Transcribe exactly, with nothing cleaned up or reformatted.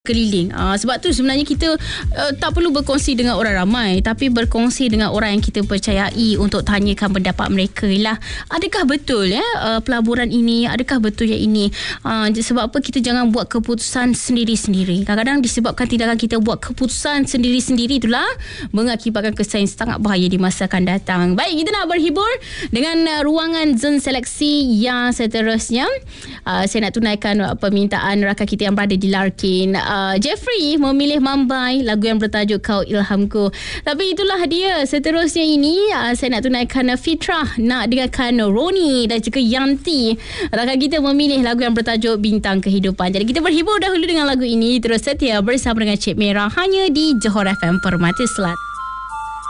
keliling. Uh, sebab tu sebenarnya kita uh, tak perlu berkongsi dengan orang ramai, tapi berkongsi dengan orang yang kita percayai untuk tanyakan pendapat mereka lah. Adakah betul ya uh, pelaburan ini, adakah betul yang ini? Uh, sebab apa kita jangan buat keputusan sendiri-sendiri. Kadang-kadang disebabkan tindakan kita buat keputusan sendiri-sendiri itulah mengakibatkan kesan yang sangat bahaya di masa akan datang. Baik, kita nak berhibur dengan uh, ruangan zon seleksi yang seterusnya. Uh, saya nak tunaikan uh, permintaan rakan kita yang berada di Larkin. Uh, Jeffrey memilih Mambai, lagu yang bertajuk Kau Ilhamku. Tapi itulah dia. Seterusnya ini uh, saya nak tunaikan uh, Fitrah nak dengarkan Roni dan juga Yanti. Rakan kita memilih lagu yang bertajuk Bintang Kehidupan. Jadi kita berhibur dahulu dengan lagu ini. Terus setia bersama dengan Cik Merah hanya di Johor F M Permata Selat.